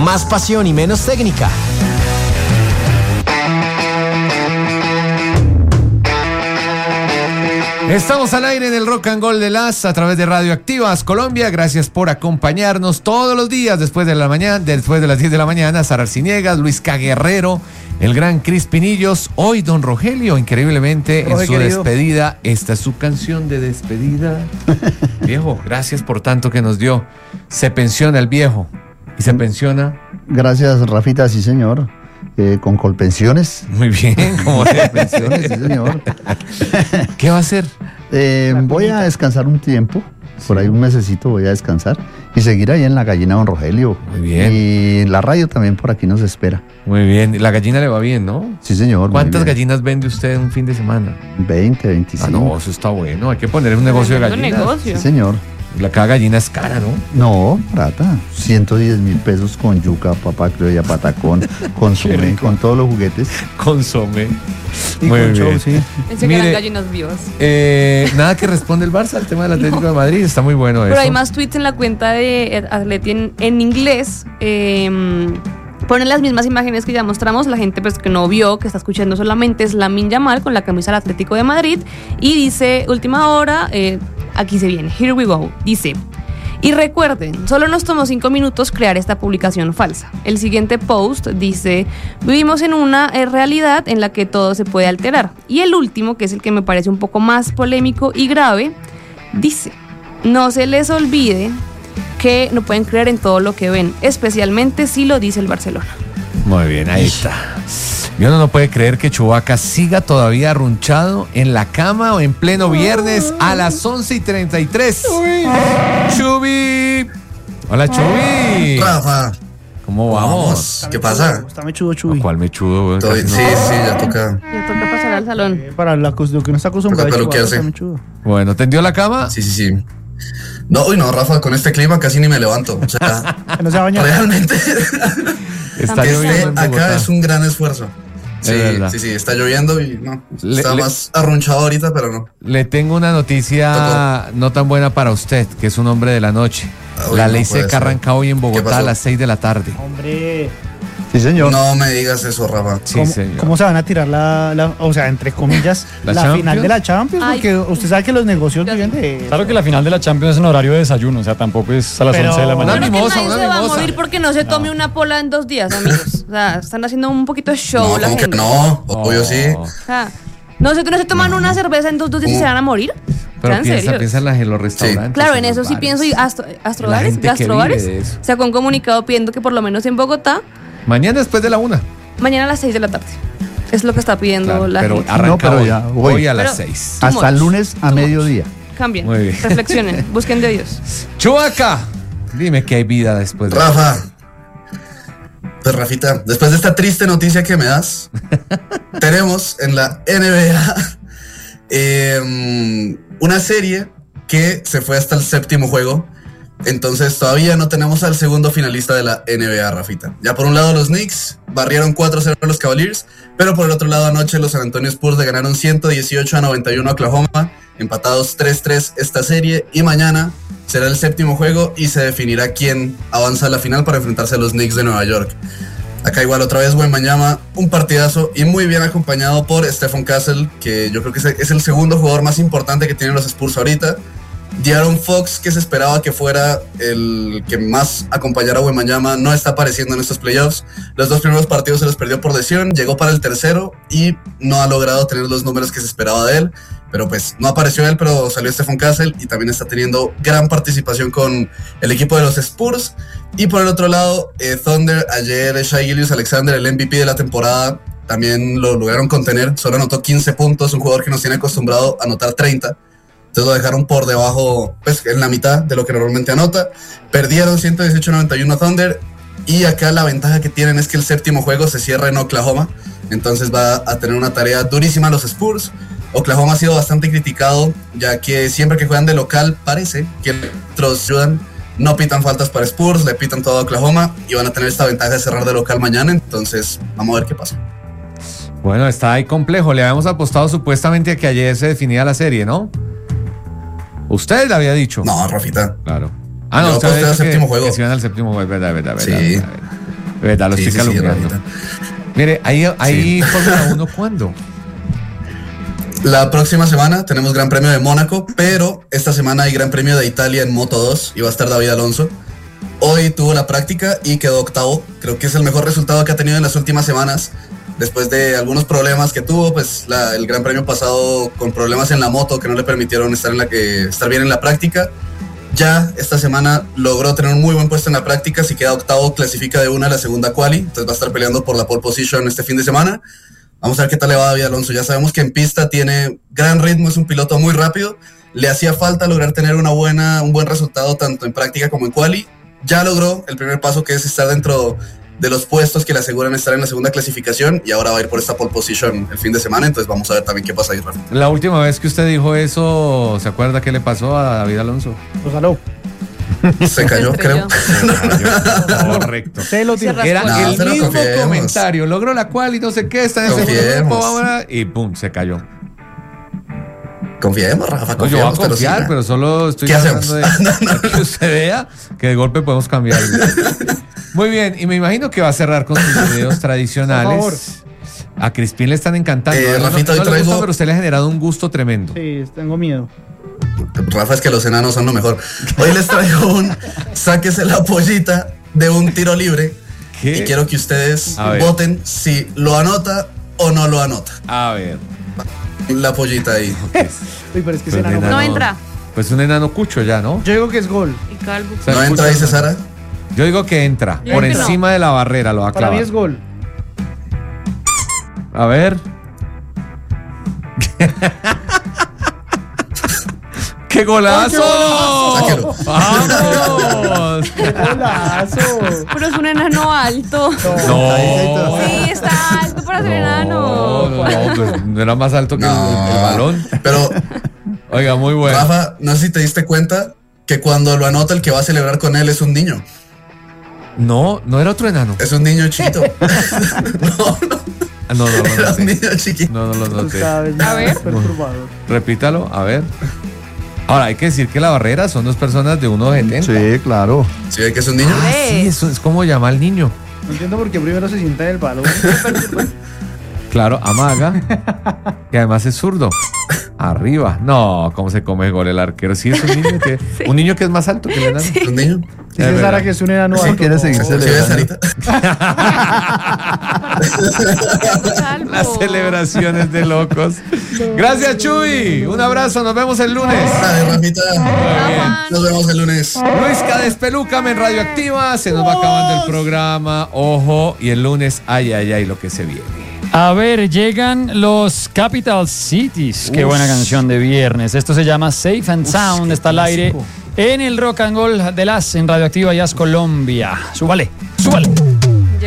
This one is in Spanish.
más pasión y menos técnica. Estamos al aire en el Rock and Gold de las a través de Radioactivas Colombia. Gracias por acompañarnos todos los días después de las 10 de la mañana. Sara Arciniegas, Luis K. Guerrero, el gran Cris Pinillos. Hoy don Rogelio, increíblemente, en su despedida. Esta es su canción de despedida. Viejo, gracias por tanto que nos dio. Se pensiona el viejo y se pensiona. Gracias, Rafita, sí señor. Con Colpensiones. Muy bien, como Colpensiones, sí señor. ¿Qué va a hacer? Voy a descansar un tiempo, por ahí un mesecito voy a descansar y seguir ahí en la gallina don Rogelio. Muy bien. Y la radio también por aquí nos espera. Muy bien, la gallina le va bien, ¿no? Sí señor. ¿Cuántas gallinas vende usted un fin de semana? 20, 25. Ah, no, eso está bueno, hay que poner un negocio de gallinas. Sí señor. Cada gallina es cara, ¿no? No, barata. 110.000 pesos con yuca, papa criolla, patacón, consomé, con todos los juguetes. Consomé. Y muy con bien. show, sí. Pensé que eran gallinas vivas. Nada que responde el Barça al tema del Atlético de Madrid. Está muy bueno eso. Pero hay más tweets en la cuenta de Atleti en inglés. Ponen las mismas imágenes que ya mostramos. La gente pues que no vio, que está escuchando solamente, es Lamine Yamal con la camisa del Atlético de Madrid. Y dice, última hora, aquí se viene, here we go. Dice, y recuerden, solo nos tomó 5 minutos crear esta publicación falsa. El siguiente post dice, vivimos en una realidad en la que todo se puede alterar. Y el último, que es el que me parece un poco más polémico y grave, dice, no se les olvide que no pueden creer en todo lo que ven, especialmente si lo dice el Barcelona. Muy bien, ahí está. Y uno no puede creer que Chewbacca siga todavía arrunchado en la cama o en pleno viernes a las 11:33. Chubi. Hola, Chubi. Rafa. ¿Cómo vamos? ¿Qué pasa? Está mechudo, Chuy. ¿Cuál mechudo? Sí, ya toca. Ya toca pasar al salón. Para lo que no está acostumbrado. Toca peluquearse. Bueno, ¿tendió la cama? Sí. No, uy, no, Rafa, con este clima casi ni me levanto. O sea, no se baña. Realmente. Está que lloviendo en acá Bogotá. es un gran esfuerzo. Sí, verdad. sí, está lloviendo y no. Está más arrunchado ahorita, pero no. Le tengo una noticia no tan buena para usted, que es un hombre de la noche. La ley seca arranca hoy en Bogotá a las 6 de la tarde. Hombre. Sí, señor. No me digas eso, Rafa. Sí, señor. ¿Cómo se van a tirar o sea, entre comillas, la final de la Champions? Porque usted sabe que los negocios viven de... Claro que la final de la Champions es en horario de desayuno, o sea, tampoco es a las 11 de la mañana. Una mimosa, nadie se va a morir porque no se tome una pola en 2 días, amigos. O sea, están haciendo un poquito de show No, la como gente. que no, obvio sí. O sea, no se toman una cerveza en 2 días y se van a morir. Pero ¿En serio? piensa en los restaurantes. Claro, en eso sí pienso. Y Astrobares, sacó un comunicado pidiendo que por lo menos en Bogotá, mañana después de la 1. mañana a las 6 de la tarde. Es lo que está pidiendo la pero gente. Arranca pero hoy, ya, hoy a las Pero- 6. Hasta el lunes a mediodía. Cambien, Muy bien. reflexionen, busquen de Dios. Chubaca, dime que hay vida después de Rafa. Pues Rafita, después de esta triste noticia que me das, tenemos en la NBA una serie que se fue hasta el 7º juego. Entonces todavía no tenemos al segundo finalista de la NBA, Rafita. Ya por un lado los Knicks barrieron 4-0 a los Cavaliers, pero por el otro lado anoche los San Antonio Spurs le ganaron 118-91 a Oklahoma, empatados 3-3 esta serie, y mañana será el 7º juego y se definirá quién avanza a la final para enfrentarse a los Knicks de Nueva York. Acá igual otra vez Wembanyama, un partidazo y muy bien acompañado por Stephen Castle, que yo creo que es el segundo jugador más importante que tienen los Spurs ahorita. De'Aaron Fox, que se esperaba que fuera el que más acompañara a Wembanyama, no está apareciendo en estos playoffs. Los 2 primeros partidos se los perdió por lesión, llegó para el tercero y no ha logrado tener los números que se esperaba de él. Pero pues no apareció él, pero salió Stephen Castle y también está teniendo gran participación con el equipo de los Spurs. Y por el otro lado, Thunder, ayer Shai Gilgeous-Alexander, el MVP de la temporada, también lo lograron contener. Solo anotó 15 puntos, un jugador que nos tiene acostumbrado a anotar 30. Entonces lo dejaron por debajo, pues en la mitad de lo que normalmente anota. Perdieron 118-91 a Thunder. Y acá la ventaja que tienen es que el 7º juego se cierra en Oklahoma. Entonces va a tener una tarea durísima los Spurs. Oklahoma ha sido bastante criticado, ya que siempre que juegan de local parece que otros ayudan. No pitan faltas para Spurs, le pitan todo a Oklahoma y van a tener esta ventaja de cerrar de local mañana. Entonces vamos a ver qué pasa. Bueno, está ahí complejo. Le habíamos apostado supuestamente a que ayer se definía la serie, ¿no? Usted le había dicho. No, Rafita. Claro. Yo aposté al 7º juego. Que se iban al 7º juego, verdad. Sí. De verdad, lo estoy calumniando. Mire, ahí Fórmula 1, ¿cuándo? La próxima semana tenemos Gran Premio de Mónaco, pero esta semana hay Gran Premio de Italia en Moto 2 y va a estar David Alonso. Hoy tuvo la práctica y quedó octavo. Creo que es el mejor resultado que ha tenido en las últimas semanas. Después de algunos problemas que tuvo, pues el Gran Premio pasado con problemas en la moto que no le permitieron estar bien en la práctica. Ya esta semana logró tener un muy buen puesto en la práctica. Si queda octavo, clasifica de una a la segunda quali. Entonces va a estar peleando por la pole position este fin de semana. Vamos a ver qué tal le va a David Alonso. Ya sabemos que en pista tiene gran ritmo, es un piloto muy rápido. Le hacía falta lograr tener un buen resultado tanto en práctica como en quali. Ya logró el primer paso, que es estar dentro de los puestos que le aseguran estar en la segunda clasificación, y ahora va a ir por esta pole position el fin de semana. Entonces vamos a ver también qué pasa ahí, Rafa. La última vez que usted dijo eso, ¿se acuerda qué le pasó a David Alonso? Lo saló. Se cayó, creo. Correcto. Se lo tiró. Era el mismo comentario. Logró la cual y no sé qué, está en ese grupo, y pum, se cayó. Confiemos, Rafa, No, yo voy a confiar, pero solo estoy tratando de que usted vea que de golpe podemos cambiar. Muy bien, y me imagino que va a cerrar con sus videos tradicionales. A Crispín le están encantando. Rafita, no hoy traigo... pero usted le ha generado un gusto tremendo. Sí, tengo miedo. Rafa, es que los enanos son lo mejor. Hoy les traigo sáquese la pollita de un tiro libre. ¿Qué? Y quiero que ustedes voten si lo anota o no lo anota. A ver. La pollita ahí. Uy, pero es que pues ese enano no entra. Pues un enano cucho ya, ¿no? Yo digo que es gol. Y calvo. ¿No entra, dice Sara? Yo digo que entra. Yo por digo que encima de la barrera lo va a clavar. Para mí es gol. A ver. ¡Qué golazo! Sáquelo. ¡Vamos! ¡Qué golazo! Pero es un enano alto. No. Sí, está alto para ser enano. Pues no era más alto que el balón. Pero, oiga, muy bueno. Rafa, no sé si te diste cuenta que cuando lo anota el que va a celebrar con él es un niño. No era otro enano. Es un niño chiquito. No. Era un niño chiquito. No lo noté. A ver. Repítalo, a ver. Ahora, hay que decir que la barrera son dos personas de 1.70. Sí, claro. ¿Sí ve que es un niño? Sí, eso es como llama al niño. No entiendo por qué primero se sienta en el balón. Claro, amaga. Que además es zurdo. Arriba. No, ¿cómo se come el gol el arquero? Sí, es un niño que, sí. Un niño que es más alto que el enano. ¿Es un niño? Dice Sara que es un enano alto. ¿Sí quiere seguir celebrando? Las celebraciones de locos. Gracias, Chuy. Un abrazo. Nos vemos el lunes. Dale, Rafita. Nos vemos el lunes. Luisca, despelúcame en Radioactiva. Se nos va acabando el programa. Ojo. Y el lunes, ay, lo que se viene. A ver, llegan los Capital Cities. Qué buena canción de viernes. Esto se llama Safe and Sound. Está al aire en el Rock and Roll de las en Radioactiva Jazz Colombia. Súbale.